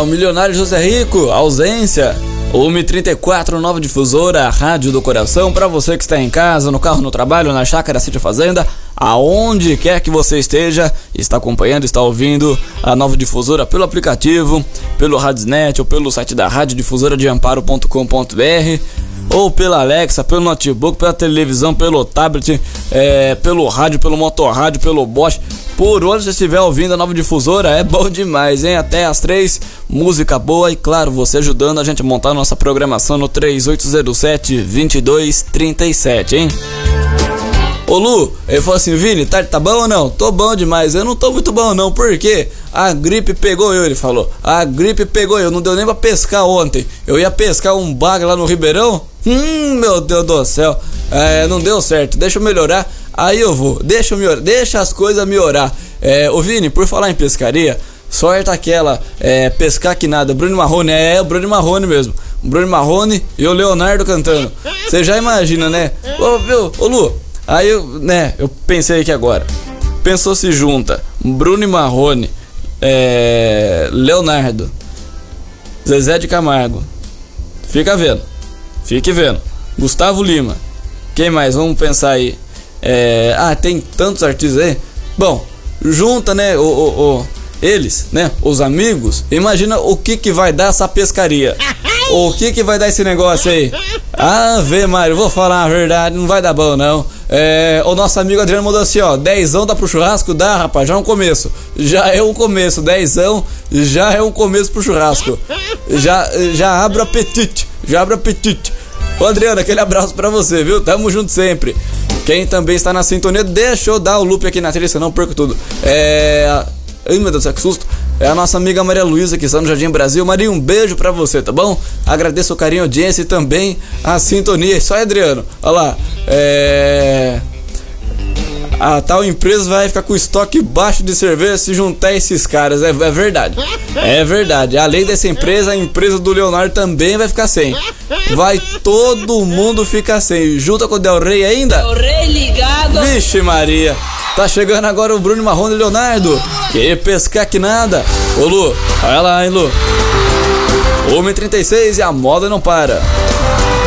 o milionário José Rico, ausência. 1h34, Nova Difusora, Rádio do Coração, para você que está em casa, no carro, no trabalho, na chácara, sítio, fazenda, aonde quer que você esteja, está acompanhando, está ouvindo a Nova Difusora pelo aplicativo, pelo Radiosnet ou pelo site da radiodifusoradeamparo.com.br, ou pela Alexa, pelo notebook, pela televisão, pelo tablet, pelo rádio, pelo motorrádio, pelo Bosch. Por onde você estiver ouvindo a Nova Difusora, é bom demais, hein? Até às 3, música boa e, claro, você ajudando a gente a montar a nossa programação no 3807-2237, hein? Ô Lu, ele falou assim: Vini, tá bom ou não? Tô bom demais. Eu não tô muito bom não, porque a gripe pegou eu, ele falou. A gripe pegou eu, não deu nem pra pescar ontem. Eu ia pescar um bagre lá no Ribeirão. Meu Deus do céu. Não deu certo, deixa eu melhorar. Aí eu vou, deixa as coisas melhorar. Ô Vini, por falar em pescaria, sorte aquela, pescar que nada. Bruno Marrone, o Bruno Marrone mesmo. Bruno Marrone e o Leonardo cantando. Você já imagina, né? Ô Lu, aí eu pensei aqui agora. Pensou se junta Bruno e Marrone, Leonardo, Zezé de Camargo. Fique vendo. Gustavo Lima. Quem mais? Vamos pensar aí. Tem tantos artistas aí. Bom, junta, né, eles, né, os amigos. Imagina o que vai dar essa pescaria. O que vai dar esse negócio aí? Vê, Mário, vou falar a verdade, não vai dar bom não. O nosso amigo Adriano mandou assim, ó: 10ão dá pro churrasco? Dá, rapaz, já é um começo. 10ão já é um começo pro churrasco. Já abre o apetite. Ô Adriano, aquele abraço pra você, viu? Tamo junto sempre. Quem também está na sintonia, deixa eu dar o loop aqui na trilha, senão perco tudo. Ai meu Deus do céu, que susto. É a nossa amiga Maria Luísa, que está no Jardim Brasil. Maria, um beijo pra você, tá bom? Agradeço o carinho, a audiência e também a sintonia. Só Adriano, olha lá. A tal empresa vai ficar com estoque baixo de cerveja se juntar esses caras. É verdade. É verdade. Além dessa empresa, a empresa do Leonardo também vai ficar sem. Vai todo mundo ficar sem. Junta com o Del Rey ainda? Del Rey ligado. Vixe Maria. Tá chegando agora o Bruno Marrone e Leonardo. Que pescar que nada. Ô Lu, olha lá, hein, Lu. 1h36 e a moda não para.